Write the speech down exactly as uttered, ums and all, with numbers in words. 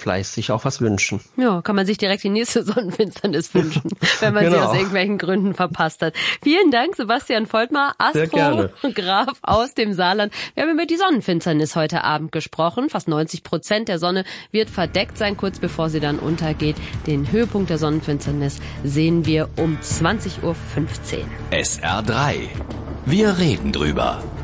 vielleicht sich auch was wünschen. Ja, kann man sich direkt die nächste Sonnenfinsternis wünschen, wenn man genau. sie aus irgendwelchen Gründen verpasst hat. Vielen Dank, Sebastian Voltmar, Astrograf aus dem Saarland. Wir haben über die Sonnenfinsternis heute Abend gesprochen. Fast neunzig Prozent der Sonne wird verdeckt sein, kurz bevor sie dann untergeht. Den Höhepunkt der Sonnenfinsternis sehen wir um zwanzig Uhr fünfzehn. S R drei. Wir reden drüber.